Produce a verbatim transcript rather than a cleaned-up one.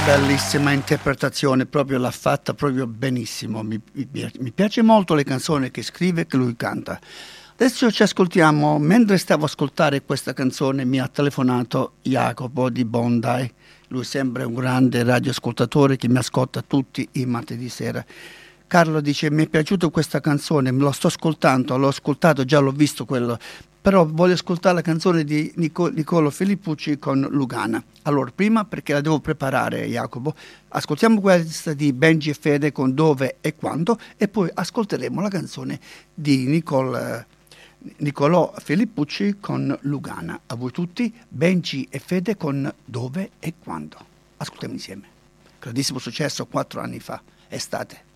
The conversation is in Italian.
bellissima interpretazione, proprio l'ha fatta proprio benissimo. Mi, mi, mi piace molto le canzoni che scrive e che lui canta. Adesso ci ascoltiamo. Mentre stavo a ascoltare questa canzone mi ha telefonato Jacopo di Bondi. Lui sembra un grande radioascoltatore che mi ascolta tutti i martedì sera. Carlo dice: mi è piaciuta questa canzone, me lo sto ascoltando, l'ho ascoltato, già l'ho visto quello, però voglio ascoltare la canzone di Nico, Nicolò Filippucci con Lugana. Allora, prima, perché la devo preparare, Jacopo, ascoltiamo questa di Benji e Fede con Dove e Quando, e poi ascolteremo la canzone di Nicol, Nicolò Filippucci con Lugana. A voi tutti, Benji e Fede con Dove e Quando. Ascoltiamo insieme. Grandissimo successo quattro anni fa, estate.